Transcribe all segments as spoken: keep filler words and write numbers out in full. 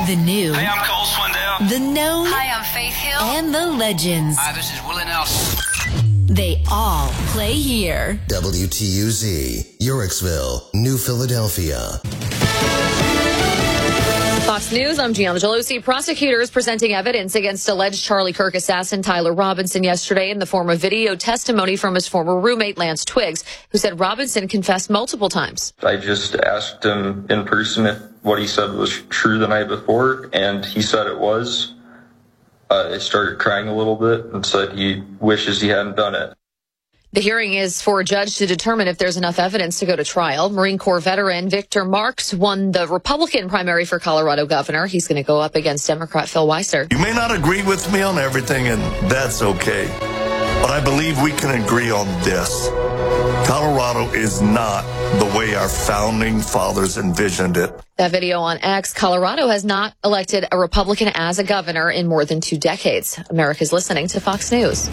The new. Hey, I'm Cole Swindell. The known. Hi, I'm Faith Hill. And the legends. Hi, this is Willie Nelson. They all play here. W T U Z, Yorksville, New Philadelphia. Fox News, I'm Gianna Gelosi. Prosecutors presenting evidence against alleged Charlie Kirk assassin Tyler Robinson yesterday in the form of video testimony from his former roommate Lance Twiggs, who said Robinson confessed multiple times. I just asked him in person if what he said was true the night before, and he said it was. Uh, I started crying a little bit and said he wishes he hadn't done it. The hearing is for a judge to determine if there's enough evidence to go to trial. Marine Corps veteran Victor Marks won the Republican primary for Colorado governor. He's going to go up against Democrat Phil Weiser. You may not agree with me on everything, and that's okay. But I believe we can agree on this. Colorado is not the way our founding fathers envisioned it. That video on X, Colorado has not elected a Republican as a governor in more than two decades. America's listening to Fox News.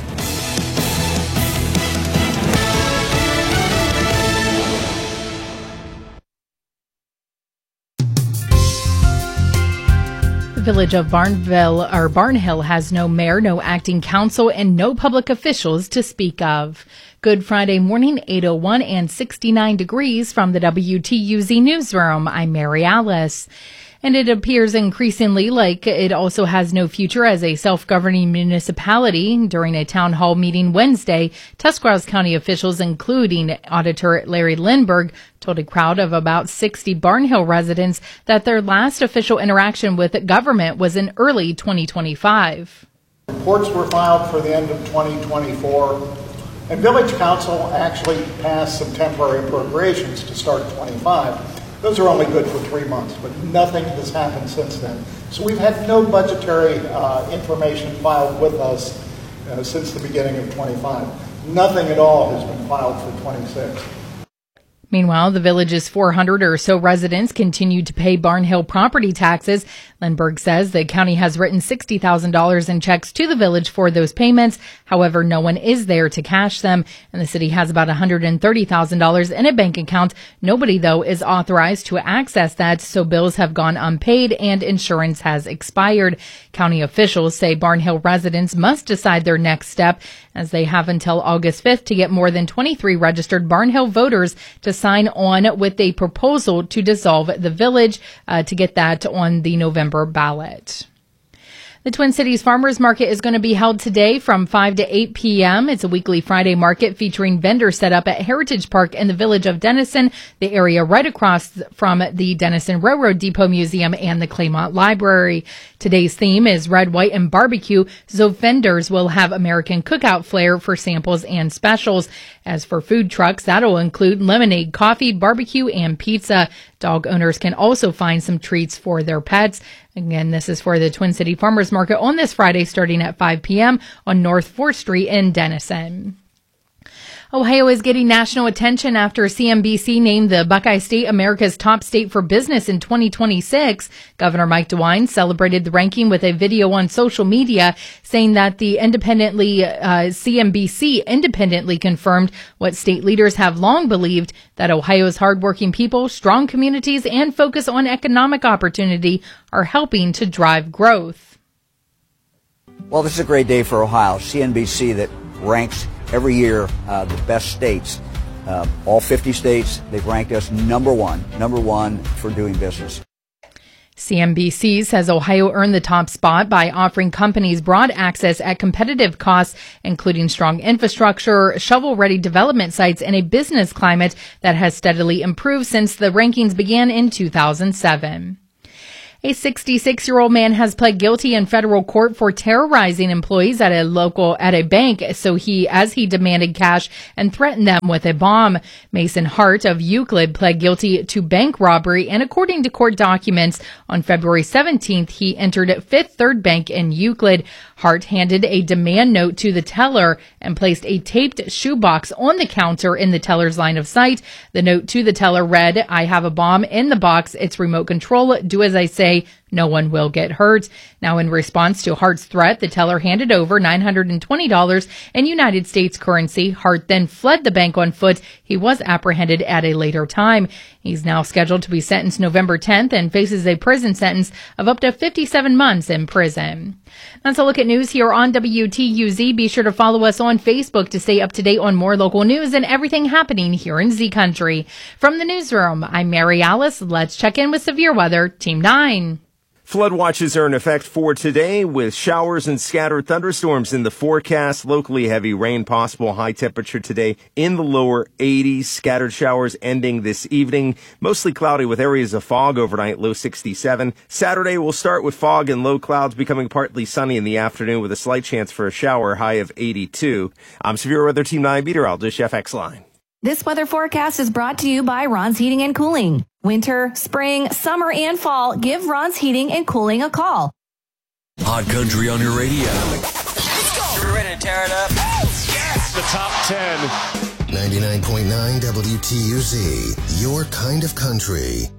The village of Barnville or Barnhill has no mayor, no acting council, and no public officials to speak of. Good Friday morning, eight oh one and sixty-nine degrees from the W T U Z newsroom. I'm Mary Alice. And it appears increasingly like it also has no future as a self-governing municipality. During a town hall meeting Wednesday, Tuscarawas County officials, including Auditor Larry Lindberg, told a crowd of about sixty Barnhill residents that their last official interaction with government was in early twenty twenty-five. Reports were filed for the end of twenty twenty-four, and Village Council actually passed some temporary appropriations to start twenty-five. Those are only good for three months, but nothing has happened since then. So we've had no budgetary uh, information filed with us uh, since the beginning of twenty-five. Nothing at all has been filed for twenty-six. Meanwhile, the village's four hundred or so residents continue to pay Barnhill property taxes. Lindbergh says the county has written sixty thousand dollars in checks to the village for those payments. However, no one is there to cash them, and the city has about one hundred thirty thousand dollars in a bank account. Nobody, though, is authorized to access that, so bills have gone unpaid and insurance has expired. County officials say Barnhill residents must decide their next step, as they have until August fifth to get more than twenty-three registered Barnhill voters to sign on with a proposal to dissolve the village uh, to get that on the November ballot. The Twin Cities Farmers Market is going to be held today from five to eight p.m. It's a weekly Friday market featuring vendors set up at Heritage Park in the village of Denison, the area right across from the Denison Railroad Depot Museum and the Claymont Library. Today's theme is red, white, and barbecue, so vendors will have American cookout flair for samples and specials. As for food trucks, that'll include lemonade, coffee, barbecue, and pizza. Dog owners can also find some treats for their pets. Again, this is for the Twin City Farmers Market on this Friday starting at five p.m. on North fourth Street in Denison. Ohio is getting national attention after C N B C named the Buckeye State America's top state for business in twenty twenty-six. Governor Mike DeWine celebrated the ranking with a video on social media saying that the independently uh, C N B C independently confirmed what state leaders have long believed, that Ohio's hardworking people, strong communities, and focus on economic opportunity are helping to drive growth. Well, this is a great day for Ohio. C N B C that ranks every year uh, the best states. Uh, all fifty states, they've ranked us number one, number one for doing business. C N B C says Ohio earned the top spot by offering companies broad access at competitive costs, including strong infrastructure, shovel-ready development sites, and a business climate that has steadily improved since the rankings began in two thousand seven. A sixty-six-year-old man has pled guilty in federal court for terrorizing employees at a local at a bank so he as he demanded cash and threatened them with a bomb. Mason Hart of Euclid pled guilty to bank robbery, and according to court documents, on February seventeenth, he entered Fifth Third Bank in Euclid. Hart handed a demand note to the teller and placed a taped shoebox on the counter in the teller's line of sight. The note to the teller read, "I have a bomb in the box. It's remote control. Do as I say. No one will get hurt. Now, in response to Hart's threat, the teller handed over nine hundred twenty dollars in United States currency. Hart then fled the bank on foot. He was apprehended at a later time. He's now scheduled to be sentenced November tenth and faces a prison sentence of up to fifty-seven months in prison. That's a look at news here on W T U Z. Be sure to follow us on Facebook to stay up to date on more local news and everything happening here in Z Country. From the newsroom, I'm Mary Alice. Let's check in with severe weather, Team nine. Flood watches are in effect for today with showers and scattered thunderstorms in the forecast. Locally heavy rain possible. High temperature today in the lower eighties. Scattered showers ending this evening. Mostly cloudy with areas of fog overnight. Low sixty-seven. Saturday will start with fog and low clouds becoming partly sunny in the afternoon with a slight chance for a shower. High of eighty-two. I'm Severe Weather Team nine meteorologist Jeff Exline. This weather forecast is brought to you by Ron's Heating and Cooling. Winter, spring, summer, and fall, give Ron's Heating and Cooling a call. Hot Country on your radio. Let's go. We're ready to tear it up. Yes! The top ten. ninety-nine point nine W T U Z, your kind of country.